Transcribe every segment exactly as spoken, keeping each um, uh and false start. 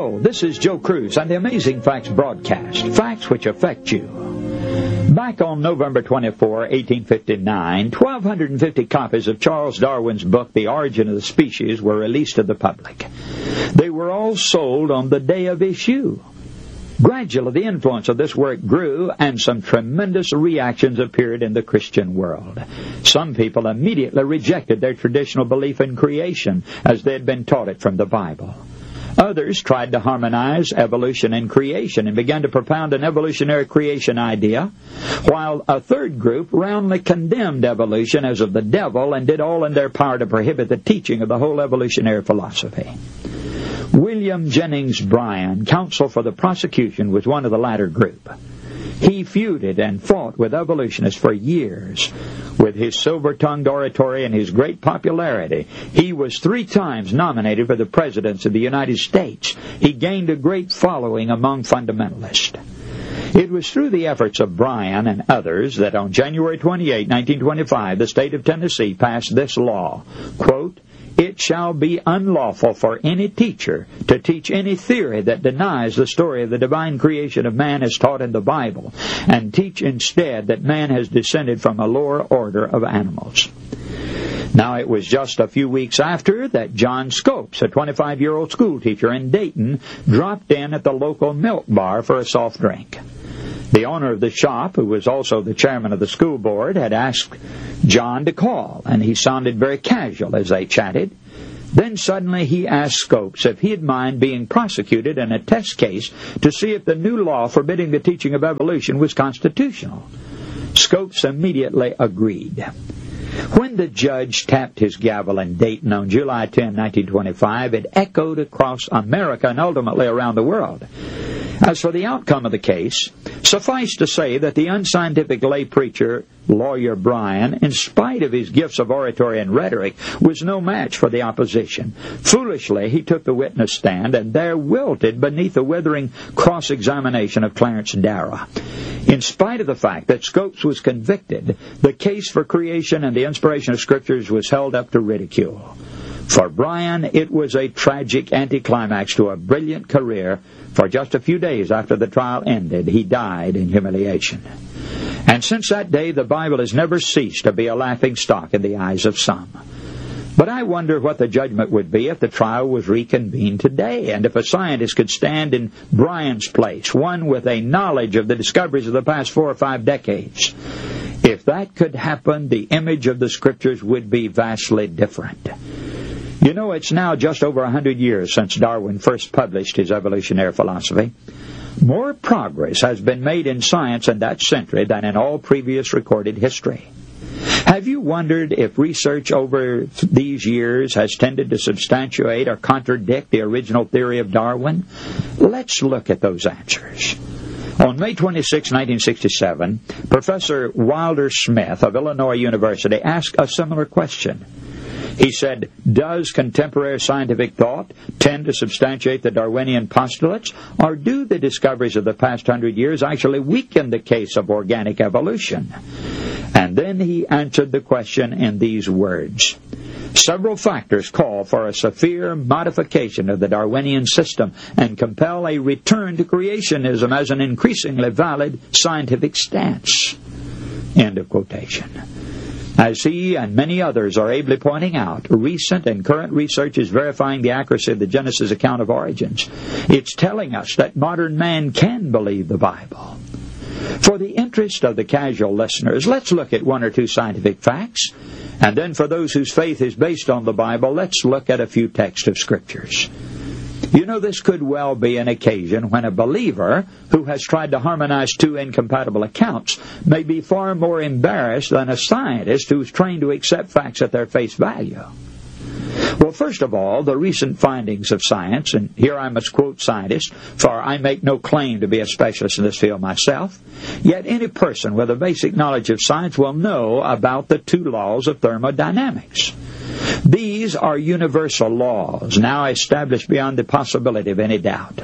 Hello, this is Joe Cruz on the Amazing Facts broadcast, facts which affect you. Back on November twenty-fourth, eighteen fifty-nine, twelve fifty copies of Charles Darwin's book, The Origin of the Species, were released to the public. They were all sold on the day of issue. Gradually, the influence of this work grew, and some tremendous reactions appeared in the Christian world. Some people immediately rejected their traditional belief in creation, as they had been taught it from the Bible. Others tried to harmonize evolution and creation and began to propound an evolutionary creation idea, while a third group roundly condemned evolution as of the devil and did all in their power to prohibit the teaching of the whole evolutionary philosophy. William Jennings Bryan, counsel for the prosecution, was one of the latter group. He feuded and fought with evolutionists for years. With his silver-tongued oratory and his great popularity, he was three times nominated for the presidency of the United States. He gained a great following among fundamentalists. It was through the efforts of Bryan and others that on January twenty-eighth, nineteen twenty-five, the state of Tennessee passed this law, quote, "It shall be unlawful for any teacher to teach any theory that denies the story of the divine creation of man as taught in the Bible, and teach instead that man has descended from a lower order of animals." Now, it was just a few weeks after that John Scopes, a twenty-five-year-old schoolteacher in Dayton, dropped in at the local milk bar for a soft drink. The owner of the shop, who was also the chairman of the school board, had asked John to call, and he sounded very casual as they chatted. Then suddenly he asked Scopes if he'd mind being prosecuted in a test case to see if the new law forbidding the teaching of evolution was constitutional. Scopes immediately agreed. When the judge tapped his gavel in Dayton on July tenth, nineteen twenty-five, it echoed across America and ultimately around the world. As for the outcome of the case, suffice to say that the unscientific lay preacher, Lawyer Bryan, in spite of his gifts of oratory and rhetoric, was no match for the opposition. Foolishly, he took the witness stand and there wilted beneath the withering cross-examination of Clarence Darrah. In spite of the fact that Scopes was convicted, the case for creation and the inspiration of Scriptures was held up to ridicule. For Bryan, it was a tragic anticlimax to a brilliant career, for just a few days after the trial ended, he died in humiliation. And since that day, the Bible has never ceased to be a laughing stock in the eyes of some. But I wonder what the judgment would be if the trial was reconvened today, and if a scientist could stand in Bryan's place, one with a knowledge of the discoveries of the past four or five decades. If that could happen, the image of the Scriptures would be vastly different. You know, it's now just over a hundred years since Darwin first published his evolutionary philosophy. More progress has been made in science in that century than in all previous recorded history. Have you wondered if research over these years has tended to substantiate or contradict the original theory of Darwin? Let's look at those answers. On May twenty-sixth, nineteen sixty-seven, Professor Wilder Smith of Illinois University asked a similar question. He said, "Does contemporary scientific thought tend to substantiate the Darwinian postulates, or do the discoveries of the past hundred years actually weaken the case of organic evolution?" And then he answered the question in these words: "Several factors call for a severe modification of the Darwinian system and compel a return to creationism as an increasingly valid scientific stance." End of quotation. As he and many others are ably pointing out, recent and current research is verifying the accuracy of the Genesis account of origins. It's telling us that modern man can believe the Bible. For the interest of the casual listeners, let's look at one or two scientific facts. And then for those whose faith is based on the Bible, let's look at a few texts of Scriptures. You know, this could well be an occasion when a believer who has tried to harmonize two incompatible accounts may be far more embarrassed than a scientist who's trained to accept facts at their face value. Well, first of all, the recent findings of science, and here I must quote scientists, for I make no claim to be a specialist in this field myself, yet any person with a basic knowledge of science will know about the two laws of thermodynamics. These are universal laws, now established beyond the possibility of any doubt.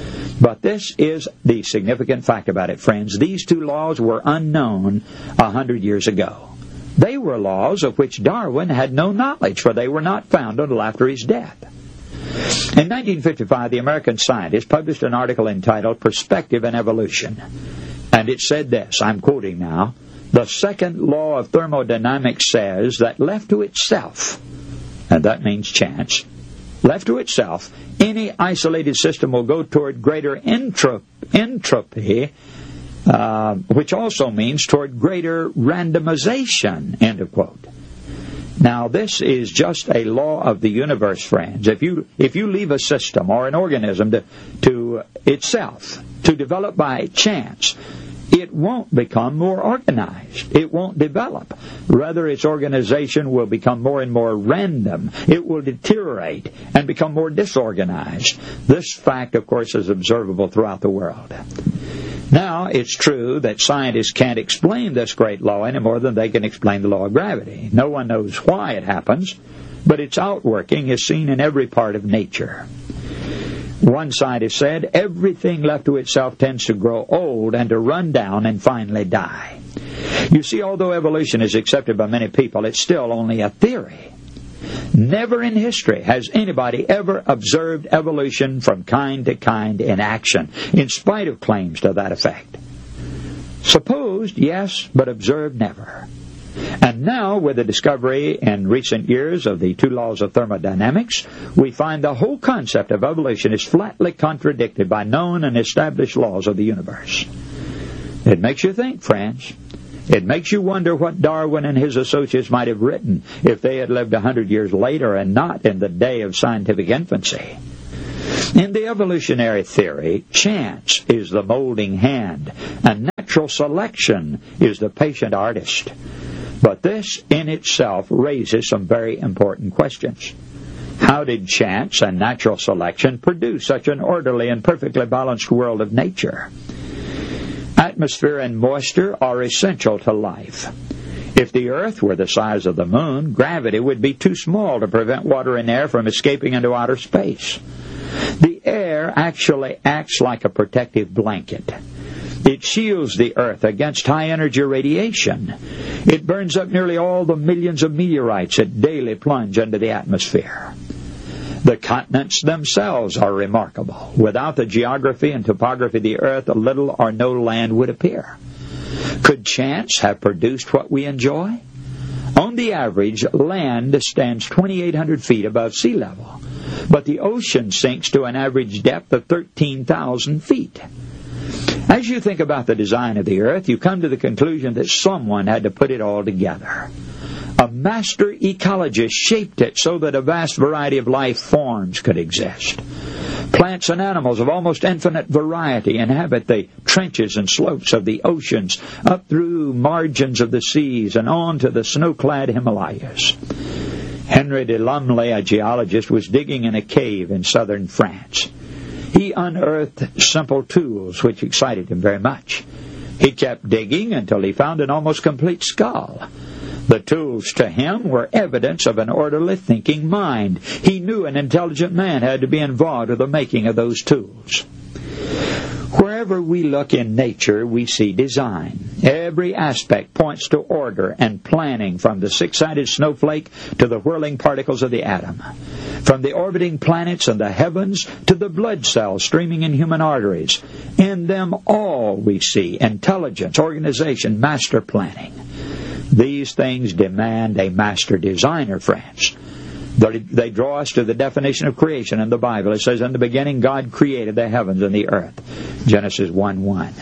But this is the significant fact about it, friends. These two laws were unknown a hundred years ago. They were laws of which Darwin had no knowledge, for they were not found until after his death. In nineteen fifty-five, the American Scientist published an article entitled Perspective in Evolution. And it said this, I'm quoting now, "The second law of thermodynamics says that left to itself," and that means chance, "left to itself, any isolated system will go toward greater entrop- entropy, uh, which also means toward greater randomization," end of quote. Now, this is just a law of the universe, friends. If you if you leave a system or an organism to, to itself, to develop by chance, it won't become more organized. It won't develop. Rather, its organization will become more and more random. It will deteriorate and become more disorganized. This fact, of course, is observable throughout the world. Now, it's true that scientists can't explain this great law any more than they can explain the law of gravity. No one knows why it happens, but its outworking is seen in every part of nature. One scientist said, "Everything left to itself tends to grow old and to run down and finally die." You see, although evolution is accepted by many people, it's still only a theory. Never in history has anybody ever observed evolution from kind to kind in action, in spite of claims to that effect. Supposed, yes, but observed never. And now, with the discovery in recent years of the two laws of thermodynamics, we find the whole concept of evolution is flatly contradicted by known and established laws of the universe. It makes you think, friends. It makes you wonder what Darwin and his associates might have written if they had lived a hundred years later and not in the day of scientific infancy. In the evolutionary theory, chance is the molding hand, and natural selection is the patient artist. But this in itself raises some very important questions. How did chance and natural selection produce such an orderly and perfectly balanced world of nature? Atmosphere and moisture are essential to life. If the earth were the size of the moon, gravity would be too small to prevent water and air from escaping into outer space. The air actually acts like a protective blanket. It shields the earth against high-energy radiation. It burns up nearly all the millions of meteorites that daily plunge into the atmosphere. The continents themselves are remarkable. Without the geography and topography of the earth, little or no land would appear. Could chance have produced what we enjoy? On the average, land stands twenty-eight hundred feet above sea level, but the ocean sinks to an average depth of thirteen thousand feet. As you think about the design of the earth, you come to the conclusion that someone had to put it all together. A master ecologist shaped it so that a vast variety of life forms could exist. Plants and animals of almost infinite variety inhabit the trenches and slopes of the oceans, up through margins of the seas and on to the snow-clad Himalayas. Henry de Lumley, a geologist, was digging in a cave in southern France. He unearthed simple tools which excited him very much. He kept digging until he found an almost complete skull. The tools to him were evidence of an orderly thinking mind. He knew an intelligent man had to be involved with the making of those tools. Wherever we look in nature, we see design. Every aspect points to order and planning, from the six-sided snowflake to the whirling particles of the atom, from the orbiting planets and the heavens to the blood cells streaming in human arteries. In them all we see intelligence, organization, master planning. These things demand a master designer, friends. They draw us to the definition of creation in the Bible. It says, "In the beginning God created the heavens and the earth." Genesis one one.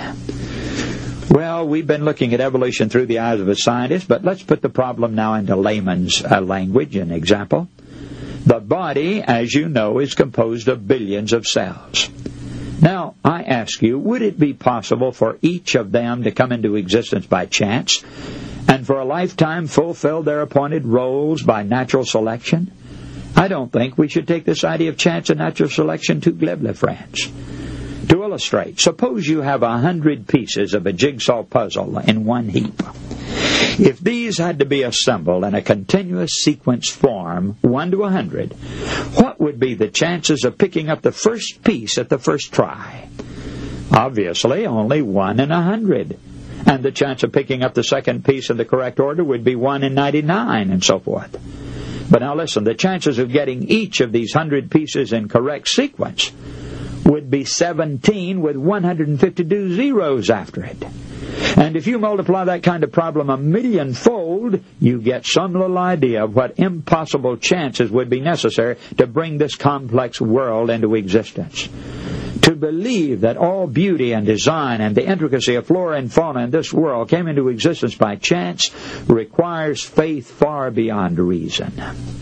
Well, we've been looking at evolution through the eyes of a scientist, but let's put the problem now into layman's uh, language and example. The body, as you know, is composed of billions of cells. Now, I ask you, would it be possible for each of them to come into existence by chance, and for a lifetime fulfill their appointed roles by natural selection? I don't think we should take this idea of chance and natural selection too glibly, friends. To illustrate, suppose you have a hundred pieces of a jigsaw puzzle in one heap. If these had to be assembled in a continuous sequence form, one to a hundred, what would be the chances of picking up the first piece at the first try? Obviously, only one in a hundred. And the chance of picking up the second piece in the correct order would be one in ninety-nine, and so forth. But now listen, the chances of getting each of these hundred pieces in correct sequence would be seventeen with one hundred fifty-two zeros after it. And if you multiply that kind of problem a millionfold, you get some little idea of what impossible chances would be necessary to bring this complex world into existence. To believe that all beauty and design and the intricacy of flora and fauna in this world came into existence by chance requires faith far beyond reason.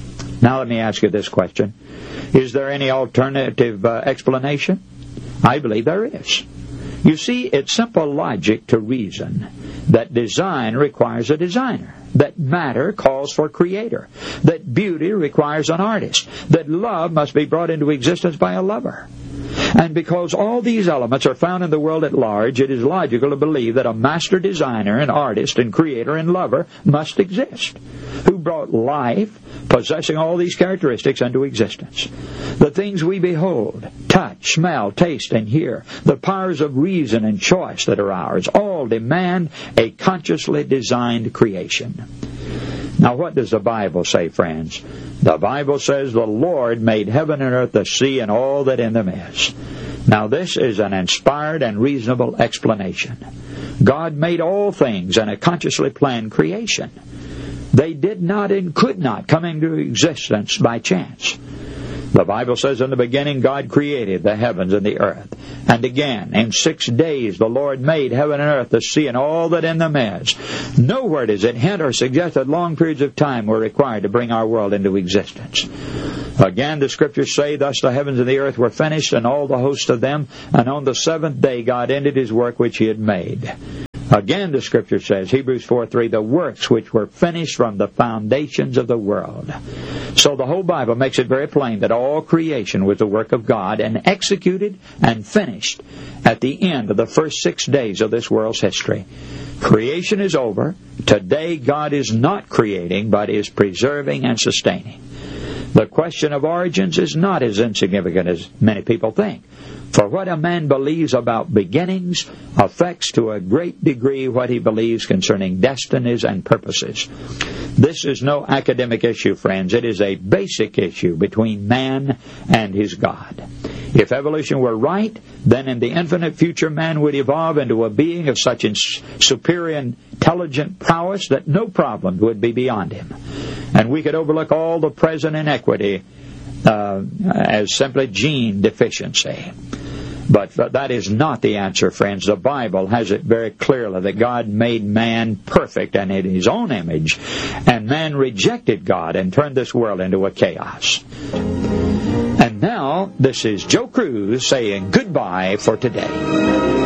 Now let me ask you this question. Is there any alternative uh, explanation? I believe there is. You see, it's simple logic to reason that design requires a designer, that matter calls for a creator, that beauty requires an artist, that love must be brought into existence by a lover. And because all these elements are found in the world at large, it is logical to believe that a master designer, an artist, and creator, and lover must exist, who brought life, possessing all these characteristics, into existence. The things we behold, touch, smell, taste, and hear, the powers of reason and choice that are ours, all demand a consciously designed creation. Now, what does the Bible say, friends? The Bible says the Lord made heaven and earth, the sea, and all that in them is. Now, this is an inspired and reasonable explanation. God made all things in a consciously planned creation. They did not and could not come into existence by chance. The Bible says in the beginning God created the heavens and the earth. And again, in six days the Lord made heaven and earth, the sea, and all that in them is. Nowhere does it hint or suggest that long periods of time were required to bring our world into existence. Again, the Scriptures say, thus the heavens and the earth were finished, and all the host of them, and on the seventh day God ended His work which He had made. Again, the Scripture says, Hebrews four three, the works which were finished from the foundations of the world. So the whole Bible makes it very plain that all creation was the work of God and executed and finished at the end of the first six days of this world's history. Creation is over. Today God is not creating, but is preserving and sustaining. The question of origins is not as insignificant as many people think. For what a man believes about beginnings affects to a great degree what he believes concerning destinies and purposes. This is no academic issue, friends. It is a basic issue between man and his God. If evolution were right, then in the infinite future man would evolve into a being of such superior intelligent prowess that no problem would be beyond him. And we could overlook all the present inequity uh, as simply gene deficiency. But, but that is not the answer, friends. The Bible has it very clearly that God made man perfect and in His own image, and man rejected God and turned this world into a chaos. And now, this is Joe Cruz saying goodbye for today.